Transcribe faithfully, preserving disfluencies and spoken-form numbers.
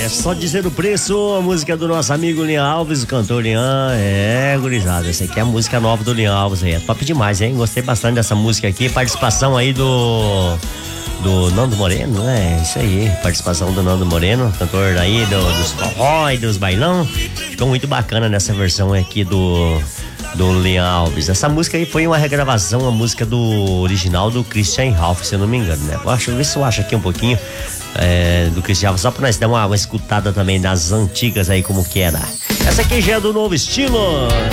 só dizer o preço, a música do nosso amigo Lian Alves, o cantor Lian. É, gurizada, essa aqui é a música nova do Lian Alves aí. É top demais, hein? Gostei bastante dessa música aqui. Participação aí do. Do Nando Moreno, né? Isso aí, participação do Nando Moreno, cantor aí do, dos forró e dos bailão. Ficou muito bacana nessa versão aqui do. Do Lian Alves. Essa música aí foi uma regravação, a música do original do Christian Ralph, se eu não me engano, né? Deixa eu ver se eu acho aqui um pouquinho é, do Christian Ralph, só pra nós dar uma, uma escutada também das antigas aí, como que era. Essa aqui já é do novo estilo.